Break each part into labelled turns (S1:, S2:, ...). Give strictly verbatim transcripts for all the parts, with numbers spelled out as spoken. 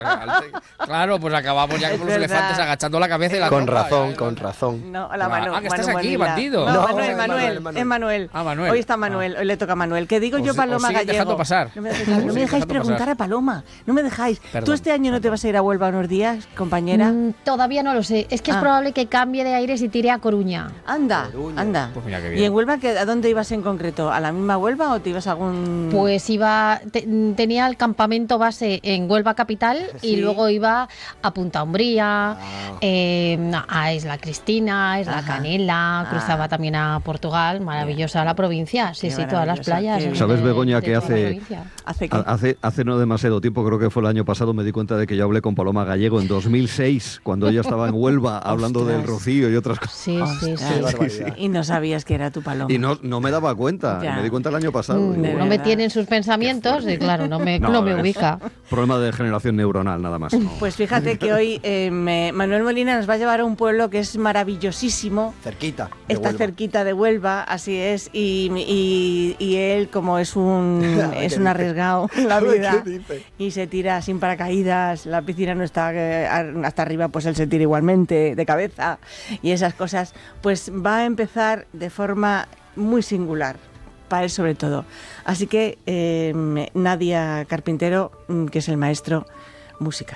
S1: Claro, pues acabamos ya como los elefantes agachando la cabeza y la
S2: Con
S1: trompa.
S2: razón, con razón.
S3: No, la Manu,
S1: Ah, que estás
S3: Manu
S1: aquí,
S3: Molina.
S1: bandido.
S3: No,
S2: No,
S3: Manuel,
S2: es
S3: Manuel,
S2: Manuel, Manuel.
S3: es Manuel.
S1: Ah, Manuel.
S3: Hoy está Manuel, hoy le toca a Manuel. Que digo yo,
S1: Os-
S3: Paloma
S1: os siguen
S3: Gallego.
S1: dejando pasar.
S3: No me dejáis,
S1: Os
S3: no me
S1: siguen
S3: dejáis
S1: dejando
S3: preguntar
S1: pasar.
S3: a Paloma. No me dejáis.
S1: Perdón,
S3: ¿Tú este año no te vas a ir a Huelva unos días, compañera?
S4: Mm, todavía no lo sé. Es que es
S3: Ah.
S4: probable que cambie de aires y tire a Coruña.
S3: Anda,
S2: Coruña.
S3: anda.
S1: Pues mira qué
S3: ¿Y
S1: bien.
S3: en Huelva qué- a dónde ibas en concreto? ¿A la misma Huelva o te ibas a algún...?
S4: Pues iba, te- tenía el campamento base en Huelva capital
S3: Sí.
S4: y luego iba a Punta Umbría,
S2: Ah.
S4: eh, a Isla Cristina, Isla
S3: Ajá.
S4: Canela, cruzaba
S3: Ah.
S4: también a Portugal, maravillosa la provincia, sí,
S3: Qué
S4: sí, todas las
S3: maravillosa,
S4: playas.
S3: qué
S4: de-
S3: bien.
S5: ¿Sabes, Begoña,
S4: de
S5: que
S4: toda la
S5: hace-
S4: provincia.
S3: ¿Hace qué?
S5: Ha- Hace, hace no demasiado tiempo, creo que fue el año pasado, me di cuenta de que yo hablé con Paloma Gallego en dos mil seis, cuando ella estaba en Huelva hablando del
S3: Ostras.
S5: Rocío y otras cosas.
S4: Sí, sí,
S3: Ostras.
S4: sí.
S2: Qué barbaridad.
S3: Y no sabías que era tu Paloma.
S5: Y no, no me daba cuenta,
S3: Ya.
S5: me di cuenta el año pasado.
S4: Mm,
S5: Digo,
S3: de
S4: no
S5: bueno,
S4: me
S3: verdad.
S4: tienen sus pensamientos y claro, no me,
S5: No,
S4: no me
S5: es-
S4: ubica.
S5: problema de generación neuronal, nada más. no.
S3: Pues fíjate que hoy eh, me- Manuel Molina nos va a llevar a un pueblo que es maravillosísimo.
S2: Cerquita. de
S3: Está
S2: Huelva.
S3: cerquita de Huelva, así es, y, y- y él, como es un
S2: ¿Qué
S3: es un
S2: dice?
S3: arriesgado en la
S2: ¿Qué
S3: vida
S2: dice?
S3: y se tira sin paracaídas, la piscina no está eh, ar- hasta arriba, pues él se tira igualmente de cabeza y esas cosas, pues va a empezar de forma muy singular, para él sobre todo. Así que eh, Nadia Carpintero, mm, que es el maestro, música.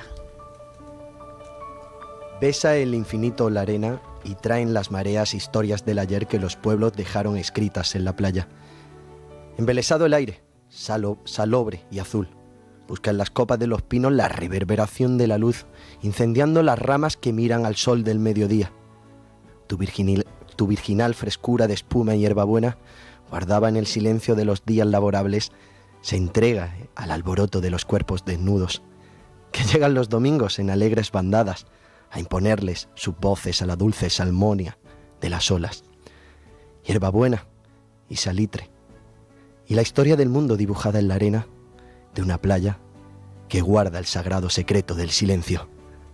S2: Besa el infinito la arena y traen las mareas historias del ayer que los pueblos dejaron escritas en la playa. Embelesado el aire, salo- salobre y azul. Busca en las copas de los pinos la reverberación de la luz, incendiando las ramas que miran al sol del mediodía. Tu virginil, tu virginal frescura de espuma y hierbabuena, guardada en el silencio de los días laborables, se entrega al alboroto de los cuerpos desnudos, que llegan los domingos en alegres bandadas, a imponerles sus voces a la dulce salmonia de las olas. Hierbabuena y salitre, y la historia del mundo dibujada en la arena de una playa que guarda el sagrado secreto del silencio.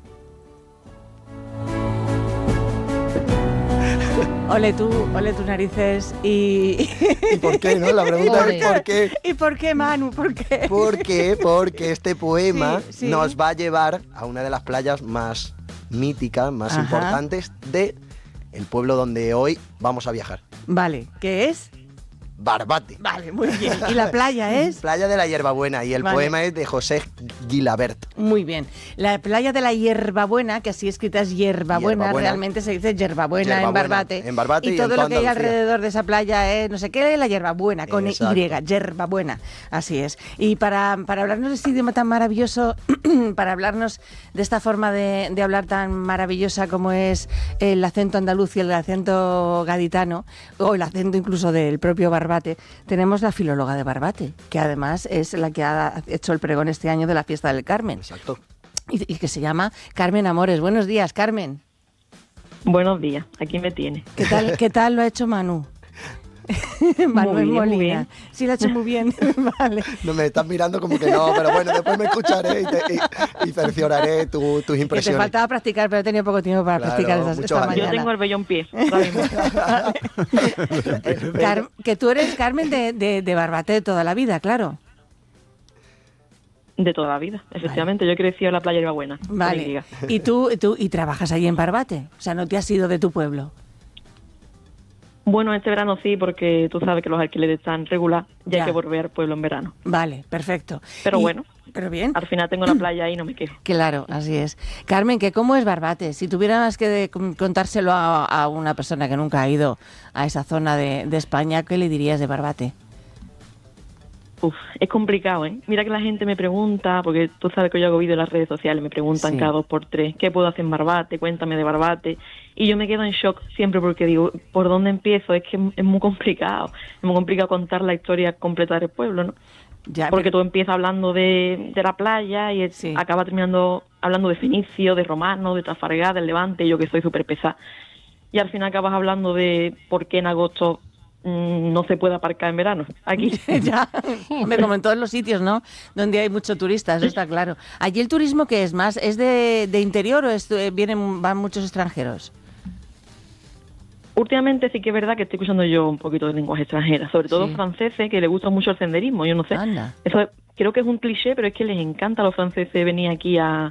S3: Ole tú, ole tus narices y...
S2: ¿Y por qué, no? La pregunta
S4: Ole.
S2: es ¿por qué?
S3: ¿Y por qué, Manu? ¿Por qué?
S2: ¿Por qué? Porque este poema
S3: Sí, sí.
S2: nos va a llevar a una de las playas más míticas, más
S3: Ajá.
S2: importantes de el pueblo donde hoy vamos a viajar.
S3: Vale, ¿qué es?
S2: Barbate.
S3: Vale, muy bien. ¿Y la playa es?
S2: Playa de la Hierbabuena, y el
S3: Vale.
S2: poema es de José Guilabert.
S3: Muy bien. La playa de la Hierbabuena, que así escrita es Hierbabuena,
S2: Hierbabuena.
S3: realmente se dice Hierbabuena, en
S2: Hierbabuena,
S3: Barbate.
S2: en Barbate y
S3: y todo
S2: en
S3: lo
S2: toda
S3: que hay
S2: Andalucía.
S3: alrededor de esa playa es no sé qué, la Hierbabuena, con
S2: Exacto.
S3: Y, Hierbabuena. Así es. Y para, para hablarnos de este idioma tan maravilloso, para hablarnos de esta forma de, de hablar tan maravillosa como es el acento andaluz y el acento gaditano, o el acento incluso del propio Barbate, tenemos la filóloga de Barbate, que además es la que ha hecho el pregón este año de la fiesta del Carmen.
S2: Exacto.
S3: Y, y que se llama Carmen Amores. Buenos días, Carmen.
S6: Buenos días, aquí me tiene.
S3: ¿Qué tal, qué tal lo ha hecho Manu? Manuel
S6: bien, muy
S3: Molina.
S6: bien.
S3: Sí, lo ha hecho muy bien. Vale.
S2: No me estás mirando como que no, pero bueno, después me escucharé y, te, y, y cercioraré tu- tus
S3: Que te
S2: impresiones.
S3: faltaba practicar, pero he tenido poco tiempo para
S2: Claro,
S3: practicar esta,
S2: muchos
S3: esta
S2: años.
S6: Yo
S3: mañana.
S6: tengo el vello en pie. ahora mismo.
S3: Car- que tú eres Carmen de, de, de Barbate de toda la vida, claro.
S6: De toda la vida, efectivamente. Yo crecí en la playa de Hierbabuena.
S3: Vale. Y tú, tú y trabajas allí en Barbate. O sea, no te has ido de tu pueblo.
S6: Bueno, este verano sí, porque tú sabes que los alquileres están regular y
S3: Ya.
S6: hay que volver al pueblo en verano.
S3: Vale, perfecto.
S6: Pero
S3: Y-
S6: bueno.
S3: Pero bien.
S6: Al final tengo la playa ahí y no me quejo.
S3: Claro, así es. Carmen, ¿que cómo es Barbate? Si tuvieras que de- contárselo a, a una persona que nunca ha ido a esa zona de, de España, ¿qué le dirías de Barbate?
S6: Uf, es complicado, ¿eh? Mira que la gente me pregunta, porque tú sabes que yo hago vídeos en las redes sociales, me preguntan
S3: Sí.
S6: cada dos por tres, ¿qué puedo hacer en Barbate? Cuéntame de Barbate. Y yo me quedo en shock siempre porque digo, ¿por dónde empiezo? Es que es muy complicado. Es muy complicado contar la historia completa del pueblo, ¿no?
S3: Ya,
S6: Porque
S3: pero-
S6: tú empiezas hablando de, de la playa y
S3: Sí.
S6: acaba terminando hablando de Fenicio, de Romano, de Trafalgar, del Levante, yo que soy súper pesada. Y al final acabas hablando de por qué en agosto mm, no se puede aparcar en verano, aquí.
S3: ya, hombre, como en todos los sitios, ¿no? Donde hay mucho turista, eso está claro. ¿Allí el turismo qué es más? ¿Es de, de interior o es, eh, vienen, van muchos extranjeros?
S6: Últimamente sí que es verdad que estoy escuchando yo un poquito de lenguaje extranjera, sobre todo
S3: Sí.
S6: franceses, que les gusta mucho el senderismo, yo no sé.
S3: Anda.
S6: Eso es creo que es un cliché, pero es que les encanta a los franceses venir aquí a,